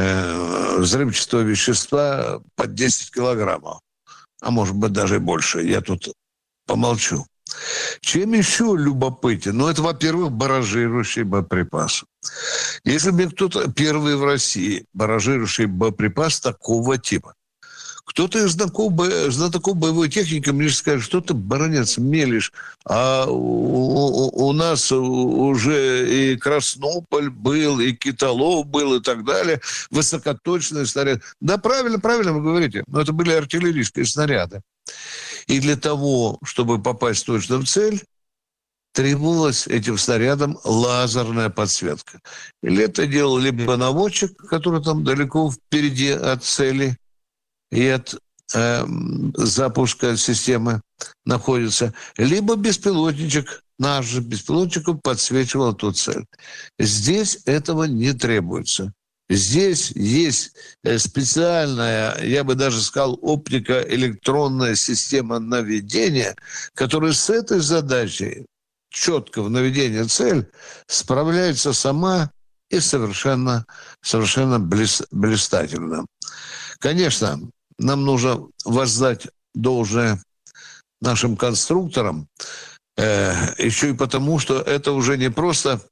э, взрывчатого вещества под десять килограммов, а может быть даже и больше, я тут помолчу. Чем еще любопытен? Ну, это, во-первых, барражирующий боеприпас. Если мне кто-то первый в России барражирующий боеприпас такого типа, кто-то из знатоков, знатоков боевой техники мне скажет, что ты, баронец, мелешь, а у, у, у нас уже и Краснополь был, и Киталов был, и так далее, высокоточные снаряды. Да, правильно, правильно вы говорите, но это были артиллерийские снаряды. И для того, чтобы попасть точно в цель, требовалась этим снарядом лазерная подсветка. Или это делал либо наводчик, который там далеко впереди от цели и от э, запуска системы находится, либо беспилотничек, наш же беспилотчик подсвечивал эту цель. Здесь этого не требуется. Здесь есть специальная, я бы даже сказал, оптико-электронная система наведения, которая с этой задачей, четко в наведении цель, справляется сама и совершенно, совершенно блистательно. Конечно, нам нужно воздать должное нашим конструкторам, э, еще и потому, что это уже не просто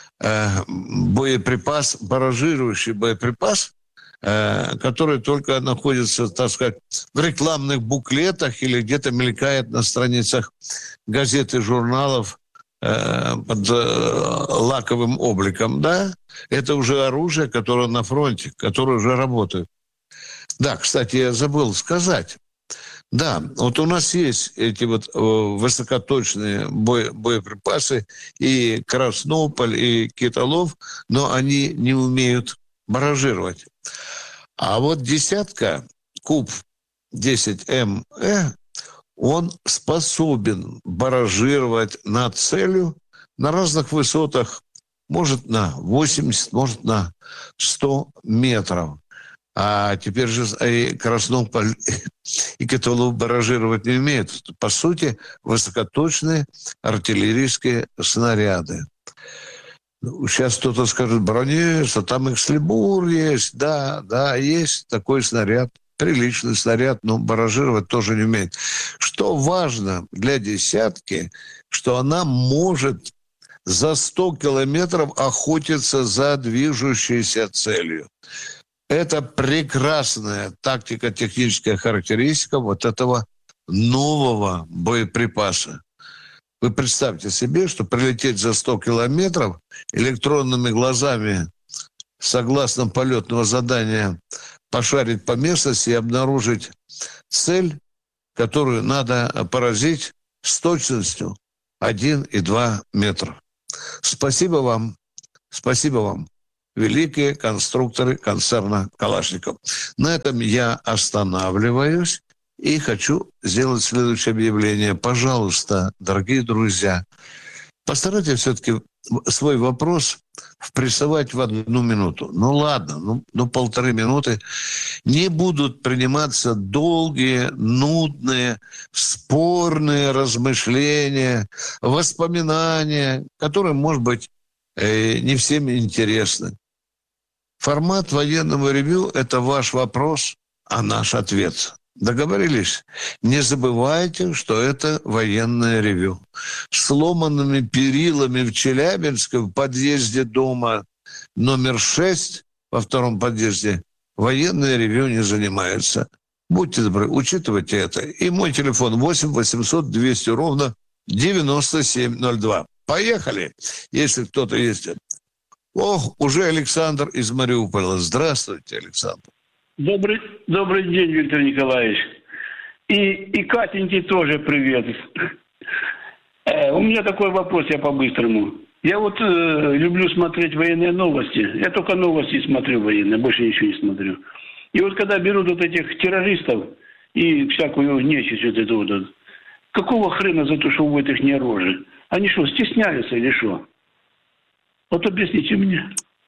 боеприпас, барражирующий боеприпас, который только находится, так сказать, в рекламных буклетах или где-то мелькает на страницах газет и журналов под лаковым обликом, да? Это уже оружие, которое на фронте, которое уже работает. Да, кстати, я забыл сказать. Да, вот у нас есть эти вот высокоточные бо- боеприпасы, и Краснополь, и Китолов, но они не умеют баражировать. А вот десятка, куб десять эм э, он способен баражировать над целью на разных высотах, может на восемьдесят, может на сто метров. А теперь же и Краснополь, и Китолов баражировать не умеют. По сути, высокоточные артиллерийские снаряды. Сейчас кто-то скажет, бронец, а там Экслибур есть. Да, да, есть такой снаряд. Приличный снаряд, но баражировать тоже не умеет. Что важно для десятки, что она может за сто километров охотиться за движущейся целью. Это прекрасная тактико-техническая характеристика вот этого нового боеприпаса. Вы представьте себе, что прилететь за сто километров электронными глазами, согласно полетного задания, пошарить по местности и обнаружить цель, которую надо поразить с точностью один и два метра. Спасибо вам. Спасибо вам. Великие конструкторы концерна Калашников. На этом я останавливаюсь и хочу сделать следующее объявление. Пожалуйста, дорогие друзья, постарайтесь все-таки свой вопрос впрессовать в одну минуту. Ну ладно, ну, ну полторы минуты. Не будут приниматься долгие, нудные, спорные размышления, воспоминания, которые, может быть, не всем интересны. Формат военного ревью – это ваш вопрос, а наш ответ. Договорились? Не забывайте, что это военное ревью. Сломанными перилами в Челябинске в подъезде дома номер шесть, во втором подъезде, военное ревью не занимается. Будьте добры, учитывайте это. И мой телефон восемь восемьсот двести ровно девяносто семь ноль два. Поехали, если кто-то есть. Ох, уже Александр из Мариуполя. Здравствуйте, Александр. Добрый, добрый день, Виктор Николаевич. И, и Катеньке тоже привет. Э, у меня такой вопрос, я по-быстрому. Я вот э, люблю смотреть военные новости. Я только новости смотрю военные, больше ничего не смотрю. И вот когда берут вот этих террористов и всякую нечисть, вот эту вот, какого хрена затушевывают их не рожи? Они что, стесняются или что? Вот объясните мне.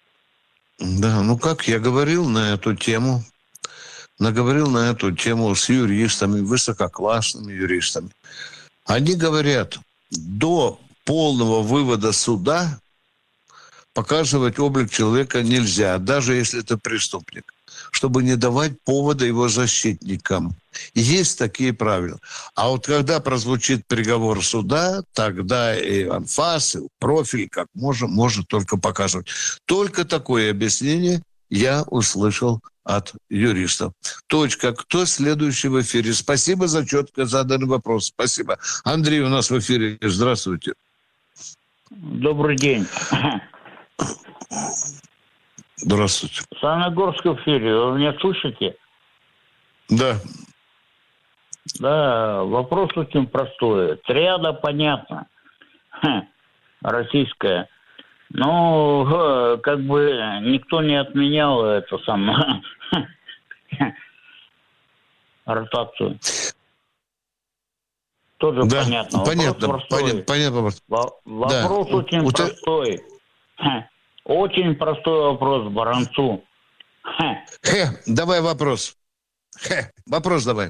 Да, ну как я говорил на эту тему, наговорил на эту тему с юристами, высококлассными юристами. Они говорят, до полного вывода суда показывать облик человека нельзя, даже если это преступник, чтобы не давать повода его защитникам. Есть такие правила. А вот когда прозвучит приговор суда, тогда и анфас, и профиль, как можно, можно только показывать. Только такое объяснение я услышал от юристов. Точка. Кто следующий в эфире? Спасибо за четко заданный вопрос. Спасибо. Андрей у нас в эфире. Здравствуйте. Добрый день. Здравствуйте. Саяногорск в эфире. Вы меня слышите? Да. Да, вопрос очень простой. Триада, понятно. Ха, российская. Но как бы никто не отменял это самое ротацию. Тоже да, понятно. Понятно, вопрос понятно, понятно. Во- вопрос да. очень У простой. Ха, очень простой вопрос Баранцу. Ха. Хе, давай вопрос. Хе, вопрос давай.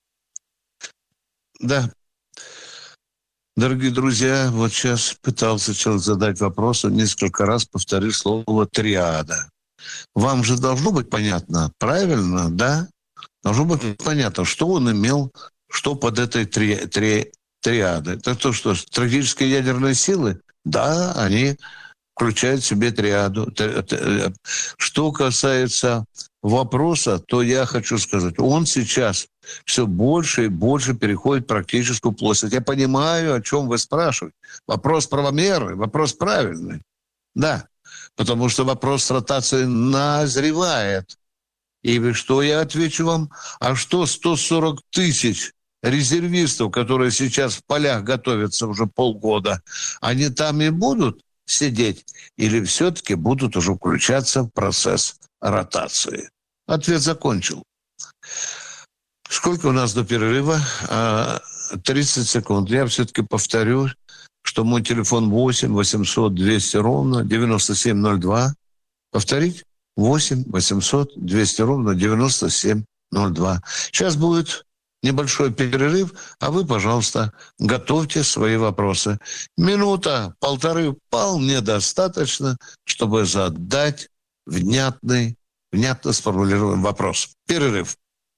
Да. Дорогие друзья, вот сейчас пытался человек задать вопрос, он несколько раз повторил слово «триада». Вам же должно быть понятно, правильно, да? Должно быть понятно, что он имел, что под этой три, три, триадой. Это то, что стратегические ядерные силы, да, они включают в себе триаду. Что касается вопроса, то я хочу сказать, он сейчас все больше и больше переходит в практическую плоскость. Я понимаю, о чем вы спрашиваете. Вопрос правомерный, вопрос правильный. Да, потому что вопрос с ротацией назревает. И что я отвечу вам? А что сто сорок тысяч резервистов, которые сейчас в полях готовятся уже полгода, они там и будут сидеть или все-таки будут уже включаться в процесс ротации? Ответ закончил. Сколько у нас до перерыва? тридцать секунд. Я все-таки повторю, что мой телефон восемь восемьсот двести ровно девяносто семь ноль два. Повторить? восемь восемьсот двести ровно девяносто семь ноль два. Сейчас будет небольшой перерыв, а вы, пожалуйста, готовьте свои вопросы. Минута, полторы вполне достаточно, чтобы задать внятный, внятно сформулированный вопрос. Перерыв.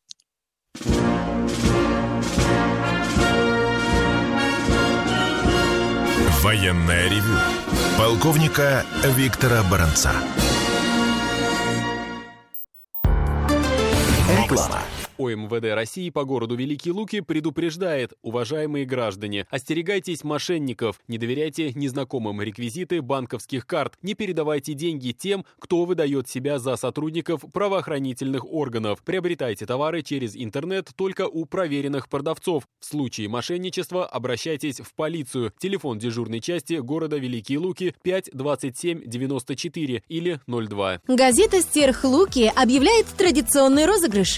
Военное ревю полковника Виктора Баранца. Реклама. ОМВД России по городу Великие Луки предупреждает: уважаемые граждане, остерегайтесь мошенников, не доверяйте незнакомым реквизиты банковских карт, не передавайте деньги тем, кто выдает себя за сотрудников правоохранительных органов, приобретайте товары через интернет только у проверенных продавцов. В случае мошенничества обращайтесь в полицию. Телефон дежурной части города Великие Луки пять двадцать семь девяносто четыре или ноль два. Газета «Стерх Луки» объявляет традиционный розыгрыш.